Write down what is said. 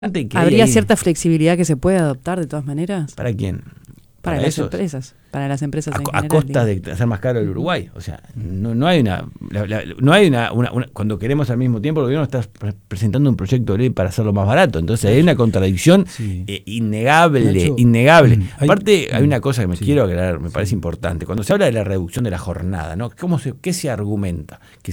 ¿Habría cierta flexibilidad que se puede adoptar de todas maneras? ¿Para quién? Para las empresas. Para las empresas en general. A costa de hacer más caro el Uruguay. O sea, no hay una... cuando queremos al mismo tiempo, el gobierno está presentando un proyecto de ley para hacerlo más barato. Entonces hay una contradicción innegable. Nacho, Aparte, hay una cosa que me quiero aclarar, me parece importante. Cuando se habla de la reducción de la jornada, ¿no? ¿Qué se argumenta? Que